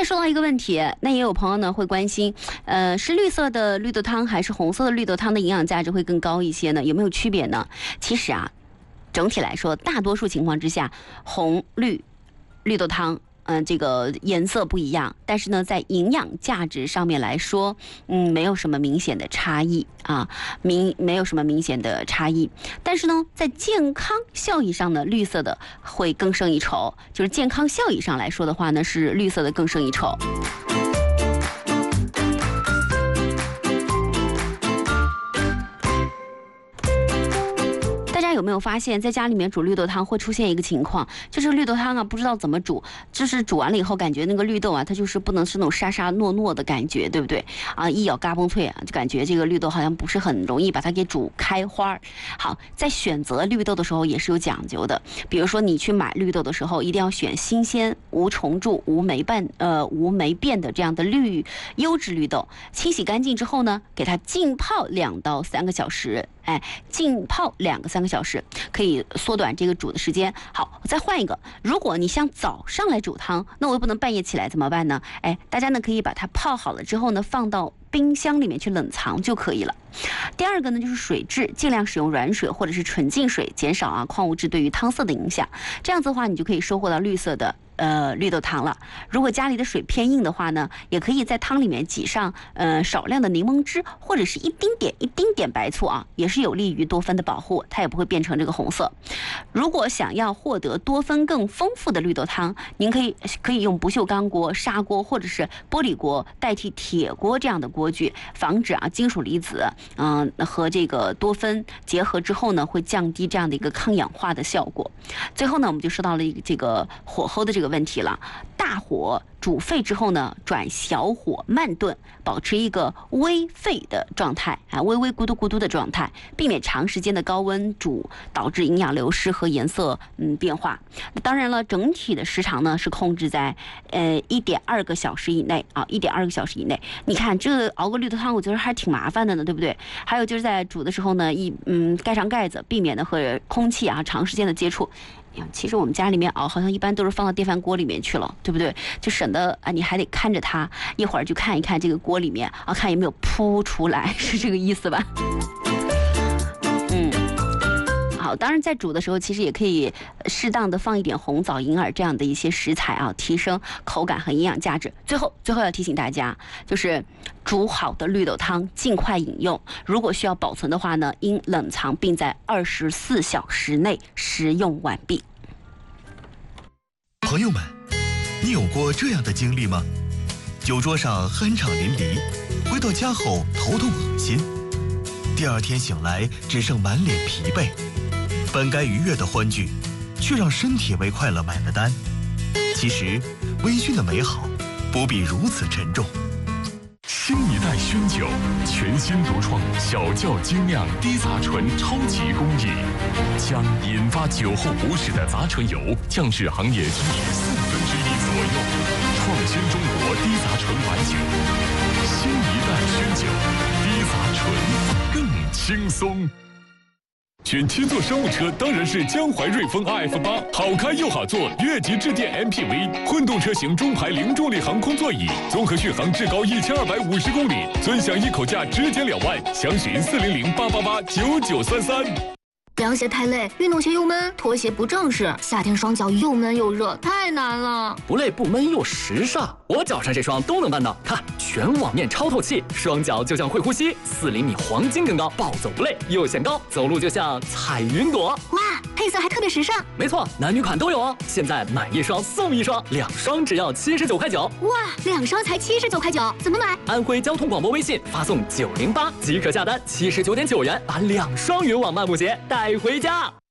再说到一个问题，那也有朋友呢会关心，是绿色的绿豆汤还是红色的绿豆汤的营养价值会更高一些呢？有没有区别呢？其实啊，整体来说，大多数情况之下，红绿豆汤。这个颜色不一样，但是呢，在营养价值上面来说，没有什么明显的差异啊，没有什么明显的差异。但是呢，在健康效益上呢，绿色的会更胜一筹。就是健康效益上来说的话呢，是绿色的更胜一筹。有没有发现，在家里面煮绿豆汤会出现一个情况，就是绿豆汤啊，不知道怎么煮，就是煮完了以后，感觉那个绿豆啊，它就是不能是那种沙沙糯糯的感觉，对不对啊？一咬嘎嘣脆啊，就感觉这个绿豆好像不是很容易把它给煮开花。好，在选择绿豆的时候也是有讲究的，比如说你去买绿豆的时候，一定要选新鲜、无虫蛀、无霉变的这样的优质绿豆，清洗干净之后呢，给它浸泡2到3个小时。浸泡2个3个小时，可以缩短这个煮的时间。好，我再换一个，如果你想早上来煮汤，那我又不能半夜起来怎么办呢？大家呢可以把它泡好了之后呢，放到冰箱里面去冷藏就可以了。第二个呢就是水质，尽量使用软水或者是纯净水，减少矿物质对于汤色的影响。这样子的话，你就可以收获到绿色的绿豆汤了。如果家里的水偏硬的话呢，也可以在汤里面挤上少量的柠檬汁，或者是一丁点白醋啊，也是有利于多酚的保护，它也不会变成这个红色。如果想要获得多酚更丰富的绿豆汤，您可以用不锈钢锅、砂锅或者是玻璃锅代替铁锅这样的锅具，防止金属离子和这个多酚结合之后呢，会降低这样的一个抗氧化的效果。最后呢，我们就说到了这个火候的这个问题了。大火煮沸之后呢，转小火慢炖，保持一个微沸的状态微微咕嘟咕嘟的状态，避免长时间的高温煮导致营养流失和颜色变化。当然了，整体的时长呢是控制在1.2个小时以内啊，1.2个小时以内。你看这熬个绿豆汤，我觉得还挺麻烦的呢，对不对？还有就是在煮的时候呢，盖上盖子，避免呢和空气长时间的接触。其实我们家里面熬好像一般都是放到电饭锅里面去了，对不对？就省得你还得看着它，一会儿就看一看这个锅里面看有没有扑出来，是这个意思吧？好，当然在煮的时候，其实也可以适当的放一点红枣、银耳这样的一些食材提升口感和营养价值。最后要提醒大家，就是煮好的绿豆汤尽快饮用，如果需要保存的话呢，应冷藏并在24小时内食用完毕。 朋友们，你有过这样的经历吗？酒桌上酣畅淋漓，回到家后头痛恶心，第二天醒来只剩满脸疲惫。本该愉悦的欢聚，却让身体为快乐买了单。其实，微醺的美好不必如此沉重。 新一代熏酒，全新独创小窖精酿低杂醇超级工艺，将引发酒后不适的杂醇油降至行业居1/4左右，创新中国低杂醇白酒。新一代熏酒，低杂醇更轻松。选7座商务车当然是江淮瑞风 RF8，好开又好坐，越级致电 MPV， 混动车型中排零重力航空座椅，综合续航至高1250公里，尊享一口价直减2万，详询400-888-9933。 凉鞋太累，运动鞋又闷，拖鞋不正式，夏天双脚又闷又热，太难了。 不累不闷又时尚，我脚上这双都能办到。看，全网面超透气，双脚就像会呼吸，4厘米黄金更高，暴走不累，又显高，走路就像踩云朵。 哇，配色还特别时尚。 没错，男女款都有哦。现在买1双送1双，2双只要79块9。 哇，2双才79块9，怎么买？ 安徽交通广播微信发送908即可下单，79.9元把2双云网漫步鞋带回家。